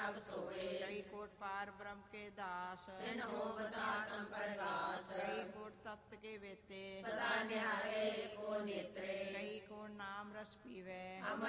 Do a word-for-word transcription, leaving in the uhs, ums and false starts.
प्रभ सोए। कई कोट पार ब्रह्म के दास, तिन हो बता तम परगास। कई कोट तत्व के वेते, सदा निहारे को नेत्रे। कई कोट नाम रस पीवे।